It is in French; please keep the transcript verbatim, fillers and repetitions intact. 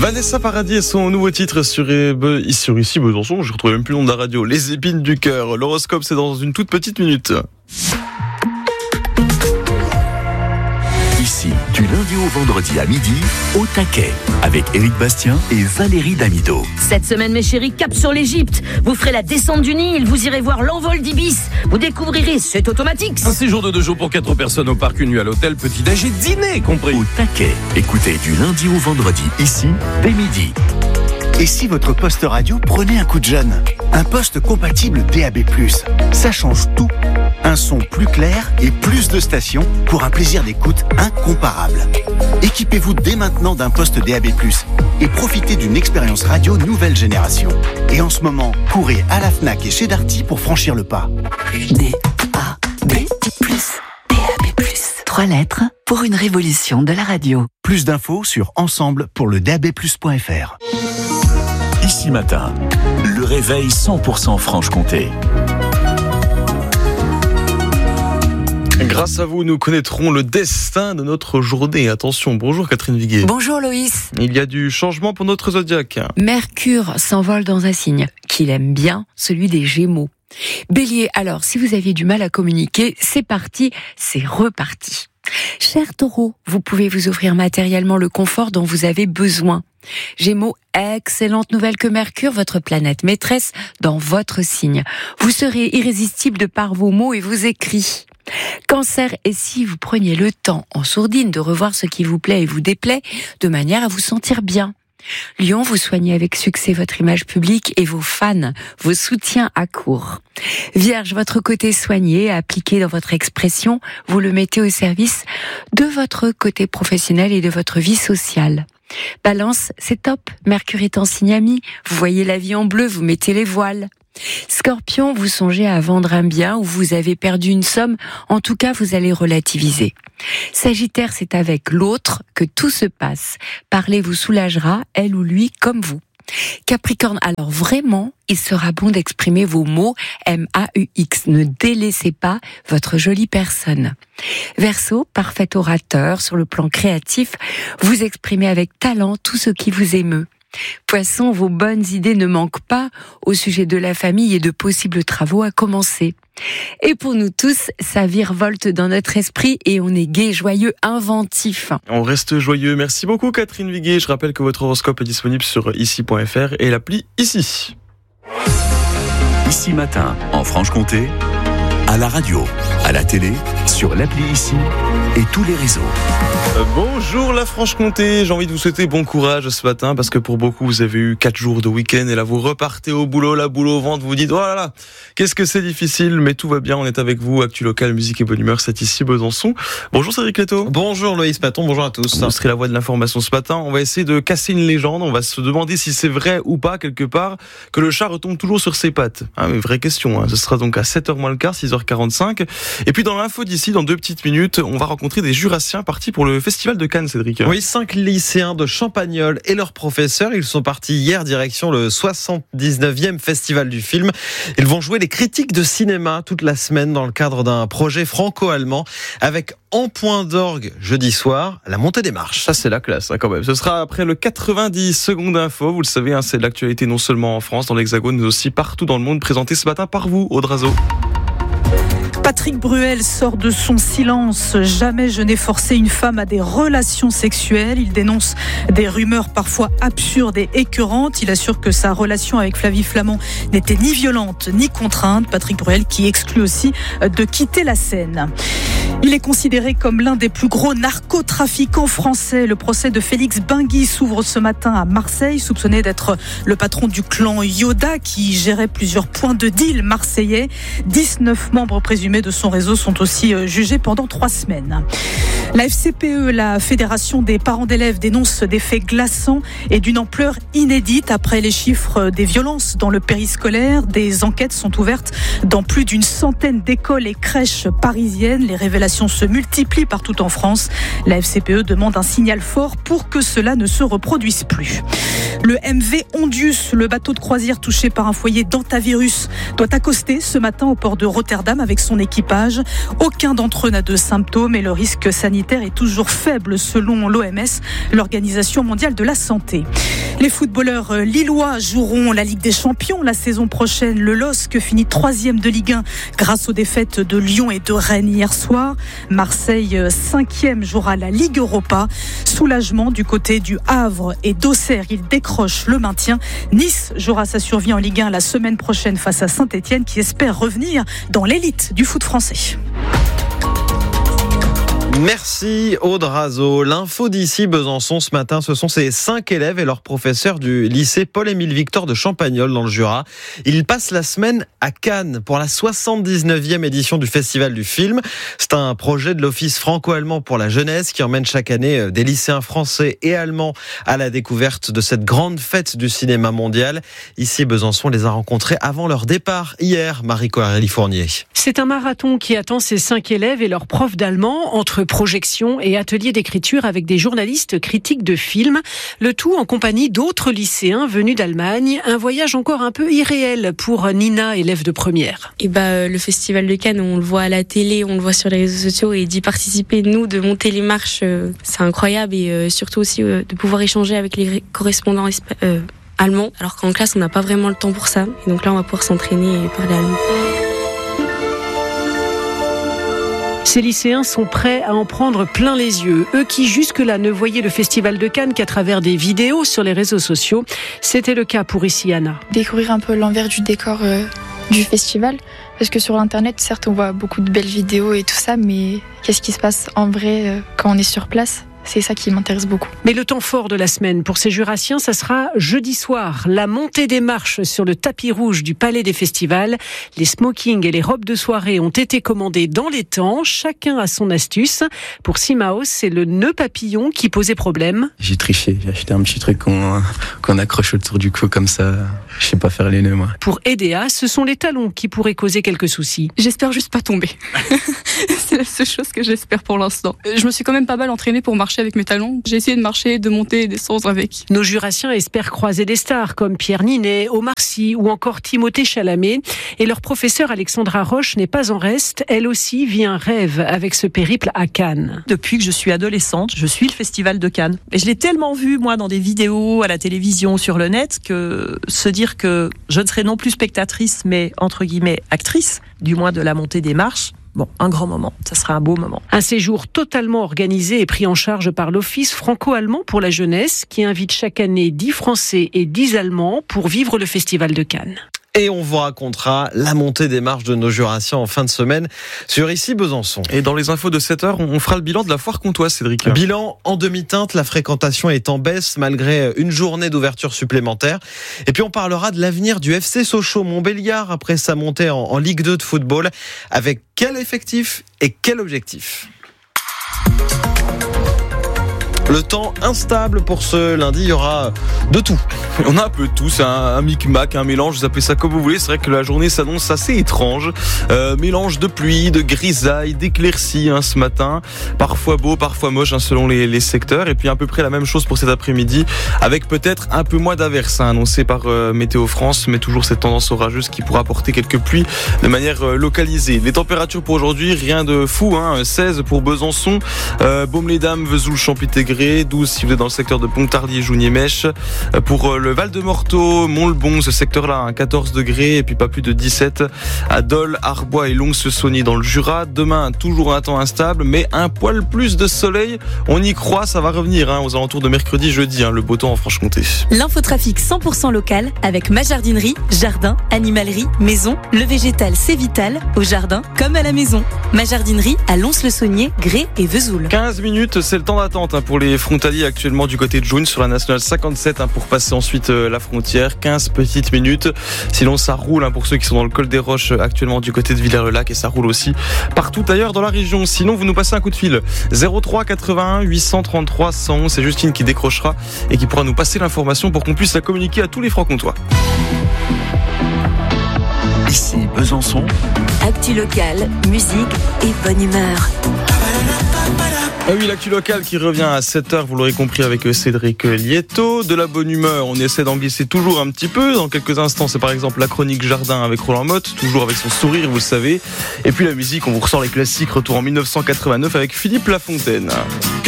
Vanessa Paradis et son nouveau titre sur, sur ici Besançon, je ne retrouve même plus le nom de la radio, Les épines du cœur. L'horoscope, c'est dans une toute petite minute. Ici, du lundi au vendredi à midi, au taquet, avec Éric Bastien et Valérie Damido. Cette semaine, mes chéris, cap sur l'Égypte. Vous ferez la descente du Nil, vous irez voir l'envol d'Ibis. Vous découvrirez, c'est automatique. Un séjour de deux jours pour quatre personnes au parc, une nuit à l'hôtel, petit-déj et dîner compris. Au taquet, écoutez du lundi au vendredi, ici, dès midi. Et si votre poste radio prenait un coup de jeune ? Un poste compatible D A B plus, ça change tout. Un son plus clair et plus de stations pour un plaisir d'écoute incomparable. Équipez-vous dès maintenant d'un poste D A B plus et profitez d'une expérience radio nouvelle génération. Et en ce moment, courez à la Fnac et chez Darty pour franchir le pas. D A B plus, D A B plus. Trois lettres pour une révolution de la radio. Plus d'infos sur ensemble pour le D A B plus point F R. Ici matin, le réveil cent pour cent Franche-Comté. Grâce à vous, nous connaîtrons le destin de notre journée. Attention, bonjour Catherine Viguier. Bonjour Loïs. Il y a du changement pour notre zodiaque. Mercure s'envole dans un signe qu'il aime bien, celui des Gémeaux. Bélier, alors si vous aviez du mal à communiquer, c'est parti, c'est reparti. Cher Taureau, vous pouvez vous offrir matériellement le confort dont vous avez besoin. Gémeaux, excellente nouvelle que Mercure, votre planète maîtresse, dans votre signe. Vous serez irrésistible de par vos mots et vos écrits. Cancer, et si vous preniez le temps en sourdine de revoir ce qui vous plaît et vous déplaît, de manière à vous sentir bien. Lion, vous soignez avec succès votre image publique et vos fans, vos soutiens à court. Vierge, votre côté soigné, appliqué dans votre expression, vous le mettez au service de votre côté professionnel et de votre vie sociale. Balance, c'est top, Mercure est en signe ami, vous voyez la vie en bleu, vous mettez les voiles. Scorpion, vous songez à vendre un bien ou vous avez perdu une somme, en tout cas vous allez relativiser. Sagittaire, c'est avec l'autre que tout se passe. Parler vous soulagera, elle ou lui, comme vous. Capricorne, alors vraiment, il sera bon d'exprimer vos mots M A U X. Ne délaissez pas votre jolie personne. Verseau, parfait orateur sur le plan créatif, vous exprimez avec talent tout ce qui vous émeut. Poisson, vos bonnes idées ne manquent pas au sujet de la famille et de possibles travaux à commencer. Et pour nous tous, ça virevolte dans notre esprit et on est gai, joyeux, inventif. On reste joyeux. Merci beaucoup Catherine Viguier. Je rappelle que votre horoscope est disponible sur ici point F R et l'appli Ici. Ici matin, en Franche-Comté, à la radio, à la télé, sur l'appli Ici et tous les réseaux. Euh, bonjour la Franche-Comté, j'ai envie de vous souhaiter bon courage ce matin parce que pour beaucoup vous avez eu quatre jours de week-end et là vous repartez au boulot, la boule au ventre, vous vous dites oh là là, qu'est-ce que c'est difficile, mais tout va bien, on est avec vous, Actu Local, musique et bonne humeur, c'est ici Besançon. Bonjour Cédric Leto. Bonjour Loïs Paton, bonjour à tous. Vous serez la voix de l'information ce matin, on va essayer de casser une légende, on va se demander si c'est vrai ou pas quelque part que le chat retombe toujours sur ses pattes. Hein, mais vraie question, hein. Ce sera donc à sept heures moins le quart, six heures quarante-cinq. Et puis dans l'info d'ici, dans deux petites minutes, on va rencontrer des Jurassiens partis pour le festival de Cannes, Cédric. Oui, cinq lycéens de Champagnole et leurs professeurs, ils sont partis hier direction le soixante-dix-neuvième festival du film. Ils vont jouer les critiques de cinéma toute la semaine dans le cadre d'un projet franco-allemand avec en point d'orgue jeudi soir la montée des marches. Ça c'est la classe hein, quand même. Ce sera après le quatre-vingt-dix secondes d'info. Vous le savez, hein, c'est de l'actualité non seulement en France, dans l'Hexagone, mais aussi partout dans le monde, présenté ce matin par vous, Aude Razo. Patrick Bruel sort de son silence. Jamais je n'ai forcé une femme à des relations sexuelles. Il dénonce des rumeurs parfois absurdes et écœurantes. Il assure que sa relation avec Flavie Flament n'était ni violente ni contrainte. Patrick Bruel qui exclut aussi de quitter la scène. Il est considéré comme l'un des plus gros narcotrafiquants français. Le procès de Félix Bingui s'ouvre ce matin à Marseille, soupçonné d'être le patron du clan Yoda qui gérait plusieurs points de deal marseillais. dix-neuf membres présumés de son réseau sont aussi jugés pendant trois semaines. La F C P E, la Fédération des parents d'élèves, dénonce des faits glaçants et d'une ampleur inédite. Après les chiffres des violences dans le périscolaire, des enquêtes sont ouvertes dans plus d'une centaine d'écoles et crèches parisiennes. Les révélations agressions se multiplient partout en France. La F C P E demande un signal fort pour que cela ne se reproduise plus. Le M V Ondius, le bateau de croisière touché par un foyer d'hantavirus, doit accoster ce matin au port de Rotterdam avec son équipage. Aucun d'entre eux n'a de symptômes et le risque sanitaire est toujours faible selon l'O M S, l'Organisation mondiale de la santé. Les footballeurs lillois joueront la Ligue des Champions la saison prochaine. Le L O S C finit troisième de Ligue un grâce aux défaites de Lyon et de Rennes hier soir. Marseille, cinquième, jouera la Ligue Europa. Soulagement du côté du Havre et d'Auxerre. Il décroche le maintien. Nice jouera sa survie en Ligue un la semaine prochaine face à Saint-Etienne qui espère revenir dans l'élite du foot français. Merci Aude Razo. L'info d'ici Besançon ce matin, ce sont ces cinq élèves et leurs professeurs du lycée Paul-Émile Victor de Champagnole dans le Jura. Ils passent la semaine à Cannes pour la soixante-dix-neuvième édition du Festival du film. C'est un projet de l'Office franco-allemand pour la jeunesse qui emmène chaque année des lycéens français et allemands à la découverte de cette grande fête du cinéma mondial. Ici Besançon les a rencontrés avant leur départ hier. Marie-Coralie Fournier. C'est un marathon qui attend ces cinq élèves et leurs profs d'allemand entre projections et ateliers d'écriture avec des journalistes critiques de films. Le tout en compagnie d'autres lycéens venus d'Allemagne. Un voyage encore un peu irréel pour Nina, élève de première. Et bah, le Festival de Cannes, on le voit à la télé, on le voit sur les réseaux sociaux et d'y participer, nous, de monter les marches, c'est incroyable et surtout aussi de pouvoir échanger avec les correspondants euh, allemands. Alors qu'en classe, on n'a pas vraiment le temps pour ça. Et donc là, on va pouvoir s'entraîner et parler allemand. Ces lycéens sont prêts à en prendre plein les yeux. Eux qui jusque-là ne voyaient le Festival de Cannes qu'à travers des vidéos sur les réseaux sociaux. C'était le cas pour ici Anna. Découvrir un peu l'envers du décor euh, du festival. Parce que sur l'internet, certes, on voit beaucoup de belles vidéos et tout ça, mais qu'est-ce qui se passe en vrai euh, quand on est sur place ? C'est ça qui m'intéresse beaucoup. Mais le temps fort de la semaine pour ces Jurassiens, ça sera jeudi soir. La montée des marches sur le tapis rouge du Palais des Festivals. Les smokings et les robes de soirée ont été commandés dans les temps. Chacun a son astuce. Pour Simaos, c'est le nœud papillon qui posait problème. J'ai triché. J'ai acheté un petit truc qu'on, qu'on accroche autour du cou comme ça. Je sais pas faire les nœuds, moi. Pour Edea, ce sont les talons qui pourraient causer quelques soucis. J'espère juste pas tomber. C'est la seule chose que j'espère pour l'instant. Je me suis quand même pas mal entraînée pour marcher avec mes talons. J'ai essayé de marcher, de monter et descendre avec. Nos Jurassiens espèrent croiser des stars comme Pierre Ninet, Omar Sy ou encore Timothée Chalamet. Et leur professeur Alexandra Roche n'est pas en reste. Elle aussi vit un rêve avec ce périple à Cannes. Depuis que je suis adolescente, je suis le Festival de Cannes. Et je l'ai tellement vu, moi, dans des vidéos, à la télévision, sur le net, que se dire que je ne serai non plus spectatrice, mais entre guillemets actrice, du moins de la montée des marches, bon, un grand moment, ça sera un beau moment. Un séjour totalement organisé et pris en charge par l'Office franco-allemand pour la jeunesse qui invite chaque année dix Français et dix Allemands pour vivre le Festival de Cannes. Et on vous racontera la montée des marches de nos Jurassiens en fin de semaine sur Ici Besançon. Et dans les infos de sept heures, on fera le bilan de la foire comtoise, Cédric. Bilan en demi-teinte, la fréquentation est en baisse malgré une journée d'ouverture supplémentaire. Et puis on parlera de l'avenir du F C Sochaux-Montbéliard après sa montée en, en Ligue deux de football. Avec quel effectif et quel objectif ? Le temps instable pour ce lundi, il y aura de tout. On a un peu de tout, c'est un, un micmac, un mélange, vous appelez ça comme vous voulez. C'est vrai que la journée s'annonce assez étrange. Euh, mélange de pluie, de grisaille, d'éclaircies hein, ce matin. Parfois beau, parfois moche hein, selon les, les secteurs. Et puis à peu près la même chose pour cet après-midi, avec peut-être un peu moins d'averses hein, annoncées par euh, Météo France, mais toujours cette tendance orageuse qui pourra apporter quelques pluies de manière euh, localisée. Les températures pour aujourd'hui, rien de fou, hein, seize pour Besançon, euh, Baume-les-Dames, Vesoul, Champy-Tégré, douze si vous êtes dans le secteur de Pontarlier, Jounier-Mèche. Pour le Val-de-Morteau, Mont-le-Bon, ce secteur-là, hein, quatorze degrés et puis pas plus de dix-sept à Dole, Arbois et Lons-le-Saunier dans le Jura. Demain, toujours un temps instable, mais un poil plus de soleil. On y croit, ça va revenir hein, aux alentours de mercredi, jeudi, hein, le beau temps en Franche-Comté. L'infotrafic cent pour cent local avec ma jardinerie, jardin, animalerie, maison. Le végétal, c'est vital, au jardin comme à la maison. Ma jardinerie à Lons-le-Saunier, Grès et Vesoul. quinze minutes, c'est le temps d'attente hein, pour les frontaliers actuellement du côté de Jougne sur la nationale cinquante-sept hein, pour passer ensuite euh, la frontière. quinze petites minutes. Sinon ça roule hein, pour ceux qui sont dans le col des Roches actuellement du côté de Villers-le-Lac et ça roule aussi partout ailleurs dans la région. Sinon vous nous passez un coup de fil zéro trois quatre-vingt-un huit cent trente-trois cent onze. C'est Justine qui décrochera et qui pourra nous passer l'information pour qu'on puisse la communiquer à tous les francs-comtois. Ici Besançon. Actu local, musique et bonne humeur. Ah oui, l'actu locale qui revient à sept heures, vous l'aurez compris, avec Cédric Lietto. De la bonne humeur, on essaie d'en glisser toujours un petit peu. Dans quelques instants, c'est par exemple la chronique jardin avec Roland Motte, toujours avec son sourire, vous le savez. Et puis la musique, on vous ressort les classiques, retour en mille neuf cent quatre-vingt-neuf avec Philippe Lafontaine.